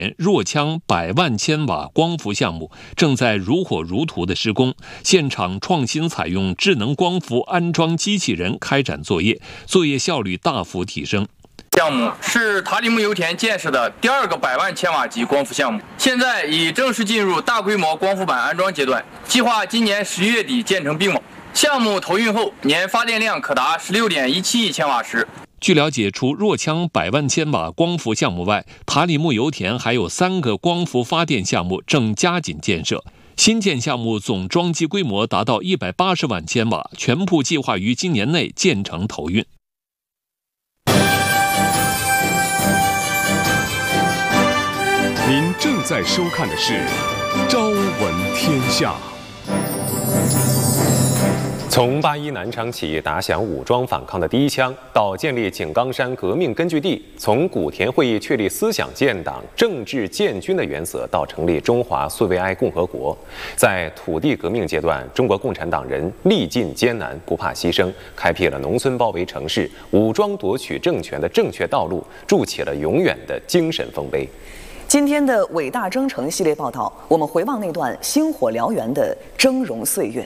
弱枪100万千瓦光伏项目正在如火如荼的施工，现场创新采用智能光伏安装机器人开展作业，作业效率大幅提升。 项目是塔里木油田建设的第2个100万千瓦级光伏项目，现在已正式进入大规模光伏板安装阶段，计划今年11月底建成并网。项目投运后，年发电量可达16.17亿千瓦时。 据了解，除弱枪100万千瓦光伏项目外，塔里木油田还有3个光伏发电项目正加紧建设。新建项目总装机规模达到180万千瓦，全部计划于今年内建成投运。 您正在收看的是《朝闻天下》。 从81南昌起打响武装反抗的第一枪，到建立井冈山革命根据地，从古田会议确立思想建党、政治建军的原则，到成立中华苏维埃共和国，在土地革命阶段，中国共产党人历尽艰难，不怕牺牲，开辟了农村包围城市、武装夺取政权的正确道路，筑起了永远的精神丰碑。 今天的伟大征程系列报道，我们回望那段星火燎原的峥嵘岁月。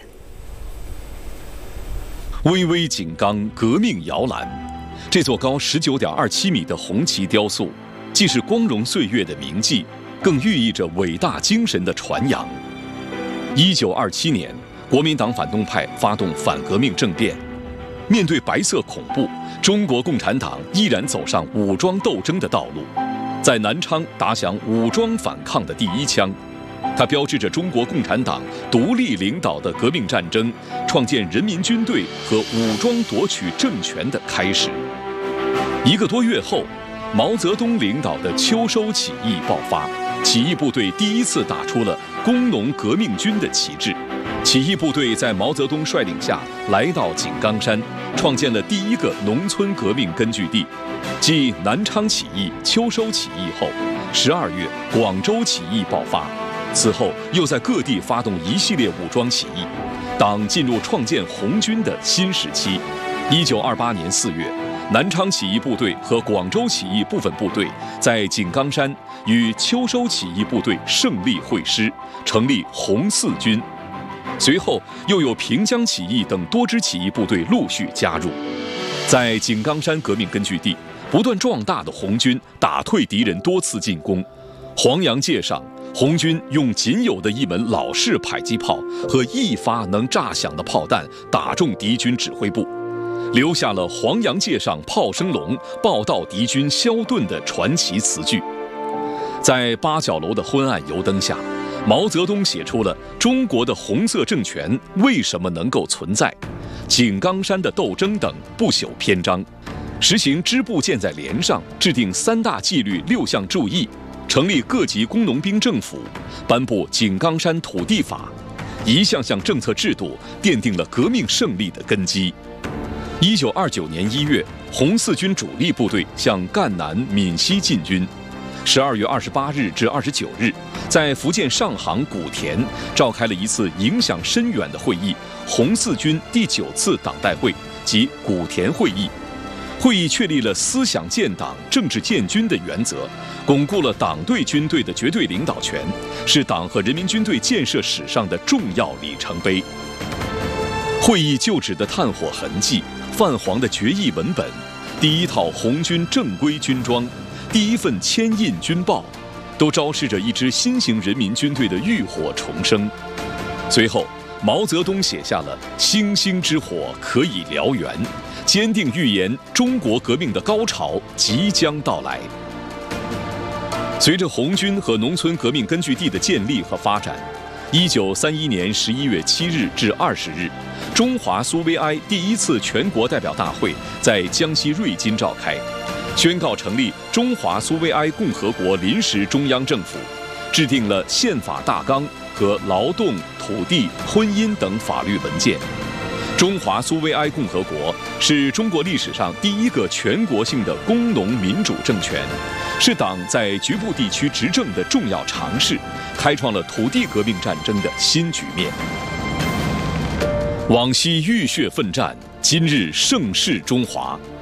巍巍井冈革命摇篮，这座高19.27米的红旗雕塑，既是光荣岁月的铭记，更寓意着伟大精神的传扬。1927年，国民党反动派发动反革命政变，面对白色恐怖，中国共产党依然走上武装斗争的道路，在南昌打响武装反抗的第一枪。它标志着中国共产党独立领导的革命战争创建人民军队和武装夺取政权的开始。1个多月后，毛泽东领导的秋收起义爆发，起义部队第一次打出了工农革命军的旗帜。起义部队在毛泽东率领下来到井冈山，创建了第1个农村革命根据地。继南昌起义、秋收起义后，12月广州起义爆发。此后又在各地发动一系列武装起义，党进入创建红军的新时期。1928年4月，南昌起义部队和广州起义部分部队在井冈山与秋收起义部队胜利会师，成立红四军。随后又有平江起义等多支起义部队陆续加入。在井冈山革命根据地，不断壮大的红军打退敌人多次进攻。黄杨界上，红军用仅有的一门老式迫击炮和一发能炸响的炮弹打中敌军指挥部，留下了黄杨界上炮声隆，报到敌军消遁的传奇词句。在八角楼的昏暗油灯下，毛泽东写出了中国的红色政权为什么能够存在、井冈山的斗争等不朽篇章，实行支部建在连上，制定3大纪律6项注意，成立各级工农兵政府，颁布井冈山土地法，一项项政策制度奠定了革命胜利的根基。1929年1月，红四军主力部队向赣南、闽西进军。12月28日至29日，在福建上杭古田召开了一次影响深远的会议——红四军第9次党代会及古田会议。会议确立了思想建党、政治建军的原则，巩固了党对军队的绝对领导权，是党和人民军队建设史上的重要里程碑。会议旧址的炭火痕迹、泛黄的决议文本、第1套红军正规军装、第1份签印军报，都昭示着一支新型人民军队的浴火重生。随后，毛泽东写下了“星星之火可以燎原”，坚定预言中国革命的高潮即将到来。随着红军和农村革命根据地的建立和发展，1931年11月7日至20日，中华苏维埃第1次全国代表大会在江西瑞金召开，宣告成立中华苏维埃共和国临时中央政府，制定了宪法大纲和劳动、土地、婚姻等法律文件。中华苏维埃共和国是中国历史上第1个全国性的工农民主政权，是党在局部地区执政的重要尝试，开创了土地革命战争的新局面。往昔浴血奋战，今日盛世中华。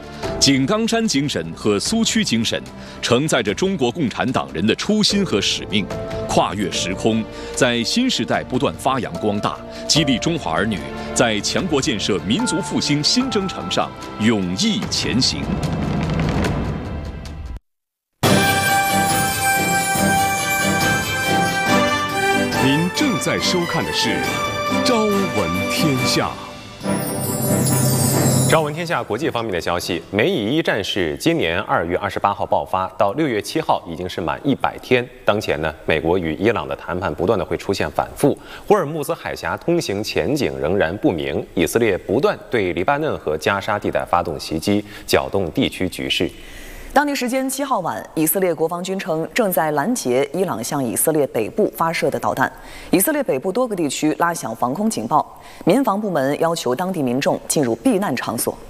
井冈山精神和苏区精神承载着中国共产党人的初心和使命，跨越时空，在新时代不断发扬光大，激励中华儿女在强国建设、民族复兴新征程上勇毅前行。 您正在收看的是《朝闻天下》。 朝闻天下国际方面的消息，美以伊战事今年2月28号爆发，到6月7号已经是满100天。当前呢，美国与伊朗的谈判不断的会出现反复，霍尔木兹海峡通行前景仍然不明。以色列不断对黎巴嫩和加沙地带发动袭击，搅动地区局势。 当地时间7号晚，以色列国防军称正在拦截伊朗向以色列北部发射的导弹。以色列北部多个地区拉响防空警报，民防部门要求当地民众进入避难场所。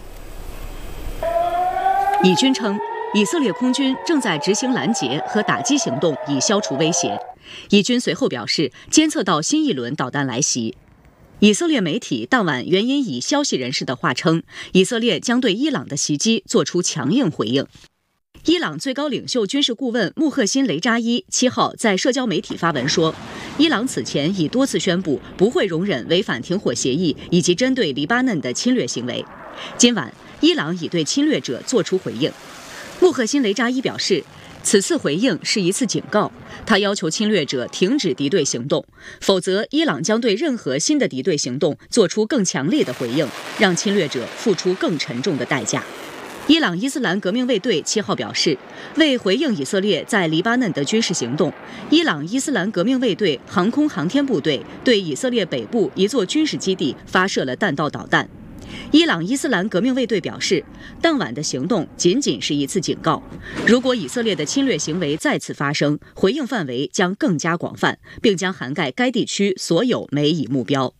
以军称，以色列空军正在执行拦截和打击行动，以消除威胁。以军随后表示，监测到新一轮导弹来袭。以色列媒体当晚援引以消息人士的话称，以色列将对伊朗的袭击作出强硬回应。伊朗最高领袖军事顾问穆赫辛·雷扎伊7号在社交媒体发文说，伊朗此前已多次宣布不会容忍违反停火协议以及针对黎巴嫩的侵略行为。今晚，伊朗已对侵略者作出回应。穆赫辛·雷扎伊表示，此次回应是一次警告，他要求侵略者停止敌对行动，否则伊朗将对任何新的敌对行动做出更强烈的回应，让侵略者付出更沉重的代价。伊朗伊斯兰革命卫队7号表示，为回应以色列在黎巴嫩的军事行动，伊朗伊斯兰革命卫队航空航天部队对以色列北部一座军事基地发射了弹道导弹。伊朗伊斯兰革命卫队表示，当晚的行动仅仅是一次警告，如果以色列的侵略行为再次发生，回应范围将更加广泛，并将涵盖该地区所有美以目标。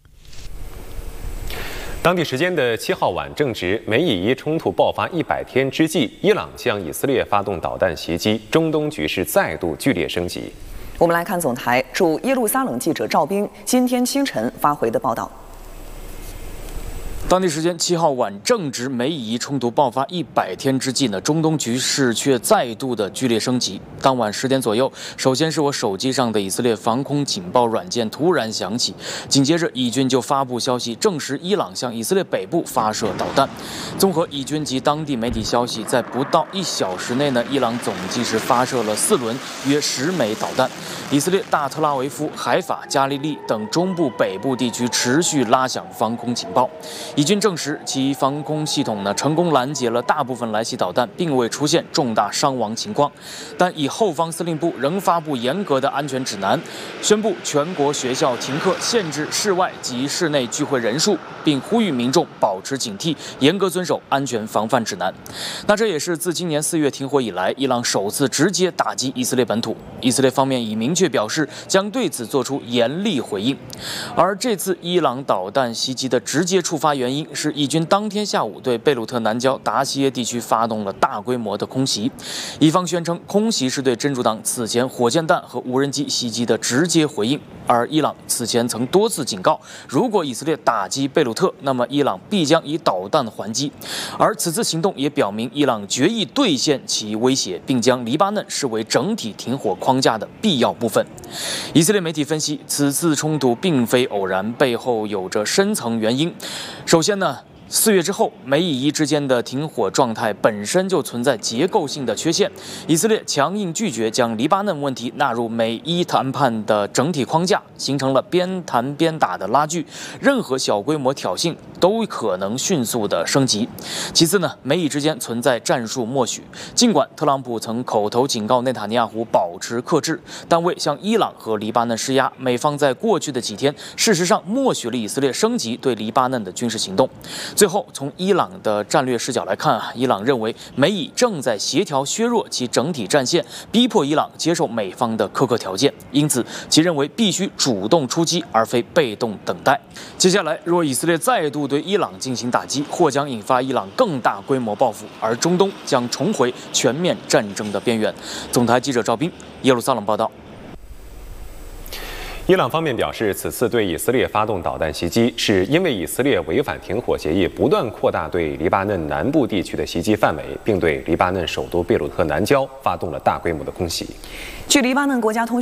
当地时间的7号晚，正值美以伊冲突爆发100天之际，伊朗向以色列发动导弹袭击，中东局势再度剧烈升级。 我们来看总台驻耶路撒冷记者赵斌今天清晨发回的报道。 当地时间7号晚，正值美以伊冲突爆发100天之际呢，中东局势却再度的剧烈升级。当晚10点左右，首先是我手机上的以色列防空警报软件突然响起，紧接着以军就发布消息，证实伊朗向以色列北部发射导弹。综合以军及当地媒体消息，在不到1小时内呢，伊朗总计是发射了4轮约10枚导弹。以色列大特拉维夫、海法、加利利等中部、北部地区持续拉响防空警报。以军证实，其防空系统呢成功拦截了大部分来袭导弹，并未出现重大伤亡情况。但以后方司令部仍发布严格的安全指南，宣布全国学校停课，限制室外及室内聚会人数，并呼吁民众保持警惕，严格遵守安全防范指南。那这也是自今年4月停火以来，伊朗首次直接打击以色列本土。以色列方面已明确表示将对此做出严厉回应。而这次伊朗导弹袭击的直接触发原因是以军当天下午对贝鲁特南郊达西耶地区发动了大规模的空袭。伊方宣称空袭是对真主党此前火箭弹和无人机袭击的直接回应，而伊朗此前曾多次警告，如果以色列打击贝鲁特，那么伊朗必将以导弹还击。而此次行动也表明伊朗决意兑现其威胁，并将黎巴嫩视为整体停火框架的必要部分。以色列媒体分析，此次冲突并非偶然，背后有着深层原因。首先呢，4月之后，美以伊之间的停火状态本身就存在结构性的缺陷。以色列强硬拒绝将黎巴嫩问题纳入美伊谈判的整体框架，形成了边谈边打的拉锯。任何小规模挑衅都可能迅速的升级。其次呢，美以之间存在战术默许。尽管特朗普曾口头警告内塔尼亚胡保持克制，但为向伊朗和黎巴嫩施压，美方在过去的几天事实上默许了以色列升级对黎巴嫩的军事行动。最后，从伊朗的战略视角来看伊朗认为美以正在协调削弱其整体战线，逼迫伊朗接受美方的苛刻条件，因此其认为必须主动出击，而非被动等待。接下来，若以色列再度对伊朗进行打击，或将引发伊朗更大规模报复，而中东将重回全面战争的边缘。总台记者赵斌，耶路撒冷报道。 伊朗方面表示，此次对以色列发动导弹袭击，是因为以色列违反停火协议，不断扩大对黎巴嫩南部地区的袭击范围，并对黎巴嫩首都贝鲁特南郊发动了大规模的空袭。 据黎巴嫩国家通讯